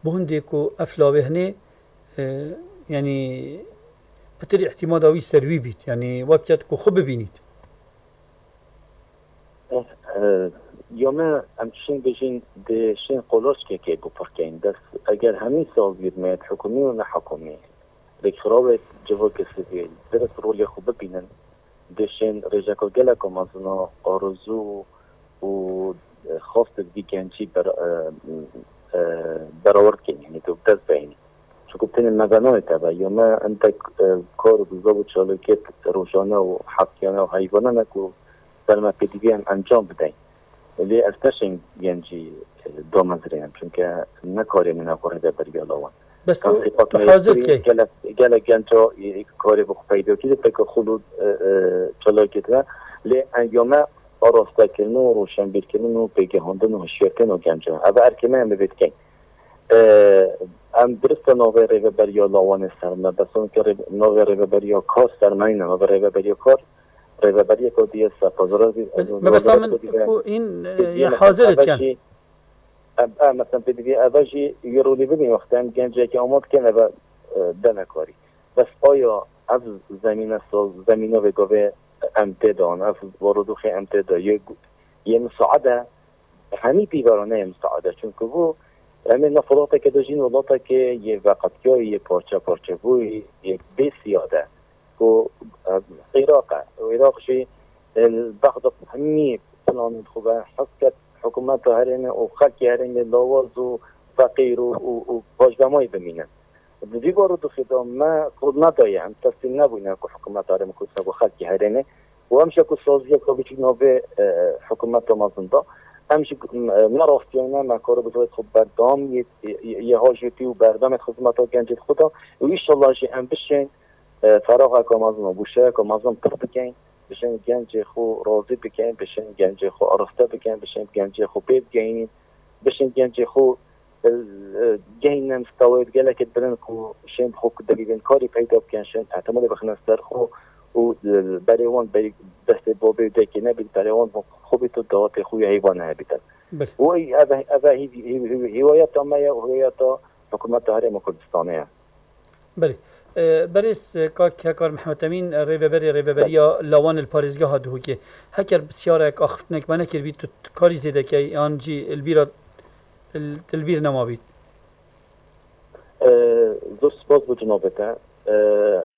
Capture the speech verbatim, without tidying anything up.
بهندی کو افلاوه هنه یعنی بتر احتمال آوی سروی بید یعنی وقتی کو خوب ببینید یومه امشین بجین دشین قلوش که که بپرکین دست اگر همین سال بید میاد حکومی و نه حکومی لکرابت جواب کسی درست رولی خوب ببینن دشین رجاکو گله که مازنا آرزو و خواست دیگنچی بر برآورد کنی یعنی تو دست بینی چون بتنی مزنای تبا یومه انت کار بزرگ چالکت روشانه و حقیانه و حیوانه نکو سلمه پیدیوی هم انجام بدهیم ولی ارتشن گنجی دو مزریم چون که نکاری من اقوره ده بریالاوان بس تو حاضر کی؟ گله گنجا کاری بخو پیدا کده تک خلود چالکت و لی انجامه آراسته کنن و روشن بیر کنن و پیگه هندن و هشیرکن و گنجا اوه ارکمه هم ببید کن ام درست نوه ریوه بریالاوان سرمه بس اون که نوه ریوه بریا کار سرمه اینه نوه ریوه بریا کار ریوه کو دیگه سپازرازی ما بس من کو این یا حاضرت کن اه مثلا بدی اوجی یرولی ببین وقتی هم گنجه که آمد کنه و دنکاری بس آیا از زمین ساز زمینه و گوه امتدان از وردوخ امتدا یه یه مساعده همین بیبرانه مساعده چون که بو همین نفراته که داشتین ولاته که یه وقتی های یه پارچه پارچه بوی یک بسیاده و عراق عراق شيء بغض همي بلان خوبه حسكت حكومات هرين وخلق هرين لواز وفقير وباجدماي بمينن بدي بارو تو خدام ما خود ندایم تسلیم نبوینه که حکومت هرين كوسا وخلق هرين وامشي كو سازيه كو بيچ نوبه حكومت مازندا همش نراستیانه مکارو بزرگ خوب بردام یه هاجتی و بردام خدمات ها گنجید خدا و ایشالله جی هم بشین فراغ کامازم بوشه کامازم پر بکن بشین گنج خو راضی بکن بشین گنج خو آراسته بکن بشین گنج خو پید گین بشین گنج خو گین مستوید گله که برن کو شین خو دلیل کاری پیدا بکن شین احتمال بخنستر خو و بریوان بری دست بابی دکنه بی بریوان خوبی تو دعات خوی حیوانه بیتن و ای اوه اوه هوایت آمه و هوایت حکومت هرم کردستانه بله برس که کار محمد امین ریوبری ریوبریا لوان الپاريزگاه هادو که هکر بسیار یک آخفتنک منه کر بید تو کاری زیده که آنجی البیرا البیر نما بید زور سپاس بو جنابته